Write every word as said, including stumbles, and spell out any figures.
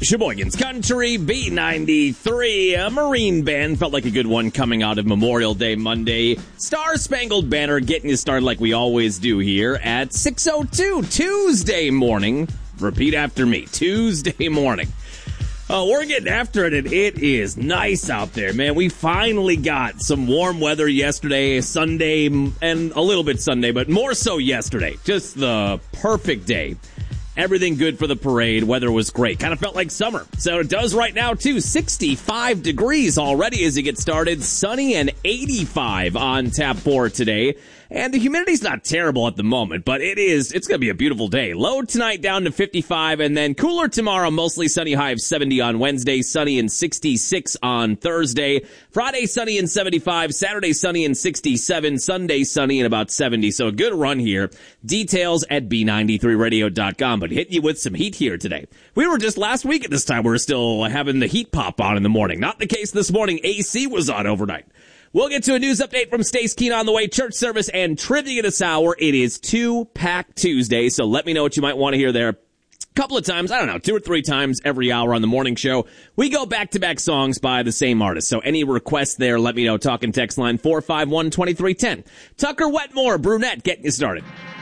Sheboygan's Country, B ninety-three, a Marine Band. Felt like a good one coming out of Memorial Day Monday. Star Spangled Banner getting you started like we always do here at six oh two Tuesday morning. Repeat after me, Tuesday morning. Uh, we're getting after it, and it is nice out there, man. We finally got some warm weather yesterday, Sunday, and a little bit Sunday, but more so yesterday. Just the perfect day. Everything good for the parade. Weather was great. Kind of felt like summer. So it does right now, too. sixty-five degrees already as you get started. Sunny and eighty-five on tap for today. And the humidity's not terrible at the moment, but it is, it's going to be a beautiful day. Low tonight down to fifty-five, and then cooler tomorrow, mostly sunny, high of seventy on Wednesday, sunny and sixty-six on Thursday. Friday, sunny and seventy-five. Saturday, sunny and sixty-seven. Sunday, sunny and about seventy. So a good run here. Details at b ninety-three radio dot com, but hitting you with some heat here today. We were just last week at this time, we were still having the heat pop on in the morning. Not the case this morning. A C was on overnight. We'll get to a news update from Stace Keen on the way, church service, and trivia this hour. It is Two-Pack Tuesday, so let me know what you might want to hear there. A couple of times, I don't know, two or three times every hour on the morning show. We go back-to-back songs by the same artist, so any requests there, let me know. Talking text line four five one, two three one zero. Tucker Wetmore, Brunette, getting you started.